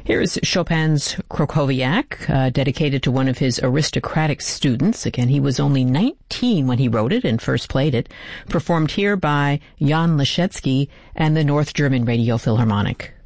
Here is Chopin's Krakowiak, dedicated to one of his aristocratic students. Again, he was only 19 when he wrote it and first played it. Performed here by Jan Leschetski and the North German Radio Philharmonic.